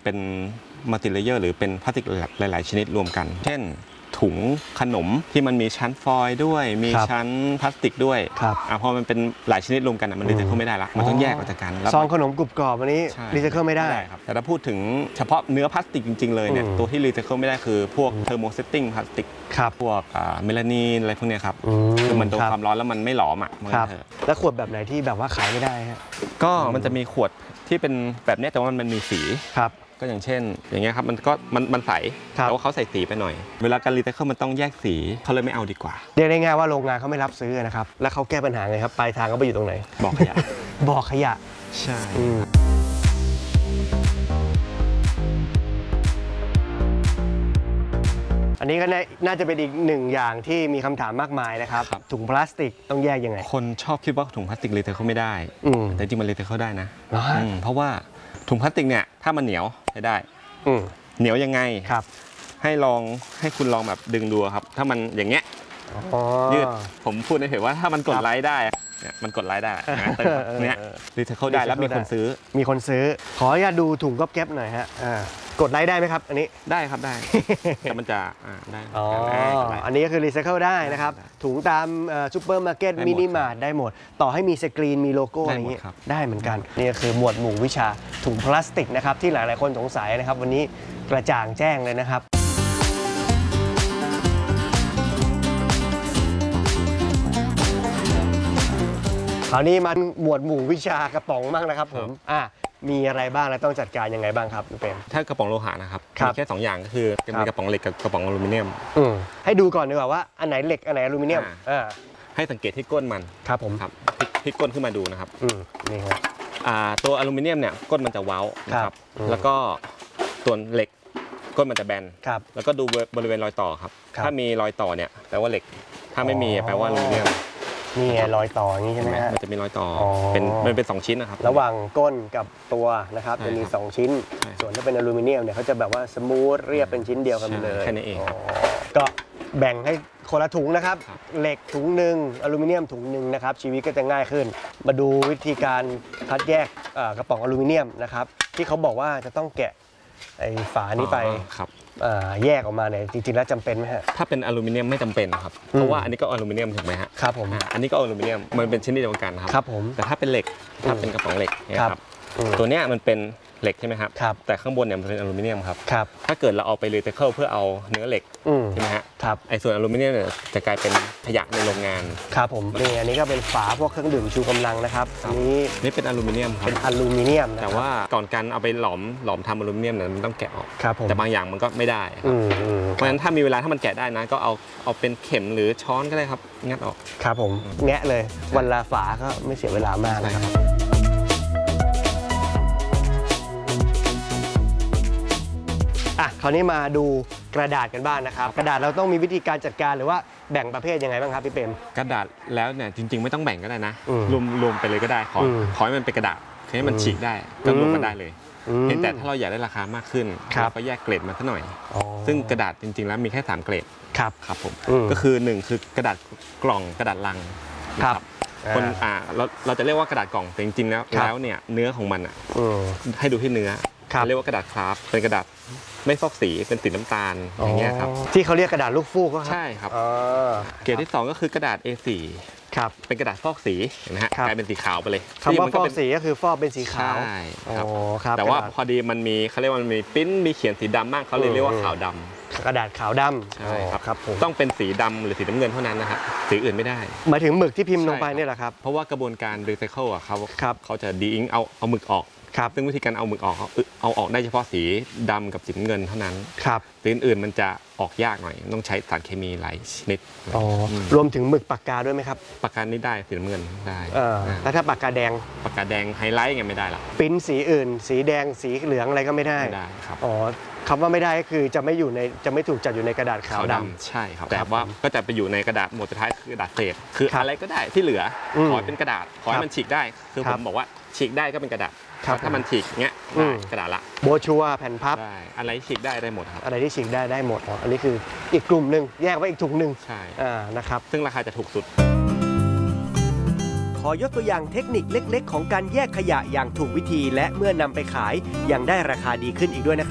เป็นมัลติเลเยอร์หรือเป็นพลาสติกหลายๆชนิดรวมกันเช่นถุงขนมที่มันมีชั้นฟอยล์ด้วยมีชั้นพลาสติกด้วยพอมันเป็นหลายชนิดรวมกันมันรีไซเคิลไม่ได้ละมันต้องแยกออกจากกันซองขนมกรุบกรอบอันนี้รีไซเคิลไม่ได้ครับแต่ถ้าพูดถึงเฉพาะเนื้อพลาสติกจริงๆเลยเนี่ยตัวที่รีไซเคิลไม่ได้คือพวกเทอร์โมเซตติ้งพลาสติกพวกเมลานีนอะไรพวกนี้ครับคือมันโดนความร้อนแล้วมันไม่หลอมอ่ะแล้วขวดแบบไหนที่แบบว่าขายไม่ได้ฮะก็มันจะมีขวดที่เป็นแบบนี้แต่ว่ามันมีสีก็อย่างเช่นอย่างเงี้ยครับมันใสแต่ว่าเขาใส่สีไปหน่อยเวลาการรีไซเคิลมันต้องแยกสีเขาเลยไม่เอาดีกว่าเรียกได้ง่ายว่าโรงงานเขาไม่รับซื้อนะครับแล้วเขาแก้ปัญหาไงครับปลายทางเขาไปอยู่ตรงไหนบ่อขยะบ่อขยะใช่อันนี้ก็น่าจะเป็นอีกหนึ่งอย่างที่มีคำถามมากมายนะครับถุงพลาสติกต้องแยกยังไงคนชอบคิดว่าถุงพลาสติกรีไซเคิลไม่ได้แต่จริงมันรีไซเคิลได้นะเพราะว่าถุงพลาสติกเนี่ยถ้ามันเหนียวใช้ได้เหนียวยังไงครับให้คุณลองแบบดึงดูครับถ้ามันอย่างเงี้ยยืดผมพูดในเพจว่าถ้ามันกดไลค์ได้เนี่ยมันกดไลค์ได้เนี่ยรีไซเคิลได้แล้วมีคนซื้อขออนุญาตดูถุงก๊อบแก๊บหน่อยฮะกดไลค์ได้ไหมครับอันนี้ได้ครับได้แต่มันจะได้อันนี้ก็คือรีไซเคิลได้นะครับถุงตามซูเปอร์มาร์เก็ตมินิมาร์ทได้หมดต่อให้มีสกรีนมีโลโก้อะไรอย่างนี้ได้เหมือนกันนี่คือหมวดหมู่วิชาถุงพลาสติกนะครับที่หลายๆคนสงสัยนะครับวันนี้กระจ่างแจ้งเลยนะครับคราวนี้มาหมวดหมู่วิชากระป๋องบ้างนะครับผมมีอะไรบ้างและต้องจัดการยังไงบ้างครับพี่เปรมถ้ากระป๋องโลหะนะครับมีแค่2อย่างก็คือจะมีกระป๋องเหล็กกับกระป๋องอลูมิเนียมให้ดูก่อนดีกว่าว่าอันไหนเหล็กอันไหนอลูมิเนียมให้สังเกตที่ก้นมันครับผมพลิกก้นขึ้นมาดูนะครับนี่ครับตัวอลูมิเนียมเนี่ยก้นมันจะเว้านะครับแล้วก็ตัวเหล็กก้นมันจะแบนแล้วก็ดูบริเวณรอยต่อครับถ้ามีรอยต่อเนี่ยแปลว่าเหล็กถ้าไม่มีแปลว่าอลูมิเนียมนี่รอยต่ออย่างนี้ใช่ไหมมันจะมีรอยต่อมันเป็น2ชิ้นนะครับระหว่างก้นกับตัวนะครับจะมี2ชิ้นส่วนถ้าเป็นอลูมิเนียมเนี่ยเขาจะแบบว่าสมูทเรียบเป็นชิ้นเดียวกันเลยแค่นี้เองก็แบ่งให้คนละถุงนะครับเหล็กถุงหนึ่งอลูมิเนียมถุงหนึ่งนะครับชีวิตก็จะง่ายขึ้นมาดูวิธีการคัดแยกกระป๋องอลูมิเนียมนะครับที่เขาบอกว่าจะต้องแกะไอ้ฝานี้ไปแยกออกมาเนี่ยจริงๆแล้วจำเป็นไหมฮะถ้าเป็นอลูมิเนียมไม่จำเป็นครับเพราะว่าอันนี้ก็อลูมิเนียมถูกไหมฮะครับผมอันนี้ก็อลูมิเนียมมันเป็นชิ้นเดียวกันครับผมแต่ถ้าเป็นเหล็กถ้าเป็นกระป๋องเหล็กเนี่ยครับตัวเนี้ยมันเป็นเหล็กใช่ไหมครับแต่ข้างบนเนี่ยมันเป็นอลูมิเนียมครับถ้าเกิดเราเอาไปรีไซเคิลเพื่อเอาเนื้อเหล็กใช่ไหมฮะไอ้ส่วนอลูมิเนียมเนี่ยจะกลายเป็นขยะในโรงงานครับผมนี่อันนี้ก็เป็นฝาพวกเครื่องดื่มชูกำลังนะครับนี่เป็นอลูมิเนียมครับเป็นอลูมิเนียมแต่ว่าก่อนการเอาไปหลอมทำอลูมิเนียมเนี่ยมันต้องแกะออกแต่บางอย่างมันก็ไม่ได้เพราะฉะนั้นถ้ามีเวลาถ้ามันแกะได้นะก็เอาเป็นเข็มหรือช้อนก็ได้ครับงัดออกครับผมแงะเลยวันละฝาก็ไม่เสียเวลามากนะครับคราวนี้มาดูกระดาษกันบ้างนะครับกระดาษเราต้องมีวิธีการจัดการหรือว่าแบ่งประเภทยังไงบ้างครับพี่เปรมกระดาษแล้วเนี่ยจริงๆไม่ต้องแบ่งก็ได้นะรวมไปเลยก็ได้ขอให้มันเป็นกระดาษให้มันฉีกได้ก็รวมกันได้เลยเพียงแต่ถ้าเราอยากได้ราคามากขึ้นเราก็แยกเกรดมาสักหน่อยซึ่งกระดาษจริงๆแล้วมีแค่3เกรดครับผมก็คือ1คือกระดาษกล่องกระดาษลังครับคนเราจะเรียกว่ากระดาษกล่องแต่จริงๆแล้วเนี่ยเนื้อของมันให้ดูที่เนื้อเรียกว่ากระดาษคราฟเป็นกระดาษไม่ฟอกสีเป็นสีน้ำตาลอย่างเงี้ยครับที่เขาเรียกกระดาษลูกฟูกใช่ครับเกรดที่2ก็คือกระดาษ A4 ครับเป็นกระดาษฟอกสีเห็นไหมฮะกลายเป็นสีขาวไปเลยคำว่าฟอกสีก็คือฟอกเป็นสีขาวใช่ครับแต่ว่าพอดีมันมีเขาเรียกว่ามันมีปิ้นมีเขียนสีดำมากเขาเลยเรียกว่าขาวดำกระดาษขาวดำใช่ครับต้องเป็นสีดำหรือสีน้ำเงินเท่านั้นนะครับสีอื่นไม่ได้หมายถึงหมึกที่พิมพ์ลงไปนี่แหละครับเพราะว่ากระบวนการรีไซเคิลเขาจะดีอิงเอาหมึกออกซึ่งวิธีการเอาหมึกออกเอาออกได้เฉพาะสีดำกับสีเงินเท่านั้นสีอื่นๆมันจะออกยากหน่อยต้องใช้สารเคมีหลายชนิดรวมถึงหมึกปากกาด้วยไหมครับปากกานี่ได้สีน้ำเงินได้แล้วถ้าปากกาแดงไฮไลท์ไงไม่ได้หรอปิ้นสีอื่นสีแดงสีเหลืองอะไรก็ไม่ได้ครับคำว่าไม่ได้ก็คือจะไม่ถูกจัดอยู่ในกระดาษขาวดำใช่ครับแต่ว่าก็จะไปอยู่ในกระดาษหมวดสุดท้ายคือกระดาษเศษคืออะไรก็ได้ที่เหลือขอเป็นกระดาษขอให้มันฉีกได้คือผมบอกว่าฉีกได้ก็เป็นกระดาษถ้ามันฉีกเงี้ยกระดาษละโบชัวแผ่นพับอะไรฉีกได้หมดครับอะไรที่ฉีกได้หมดอันนี้คืออีกกลุ่มหนึ่งแยกไว้อีกถุงหนึ่งใช่นะครับซึ่งราคาจะถูกสุดขออยกตัวอย่างเทคนิคเล็กๆของการแยกขยะอย่างถูกวิธีและเมื่อนำไปขายยังได้ราคาดีขึ้นอีกด้วยนะครับ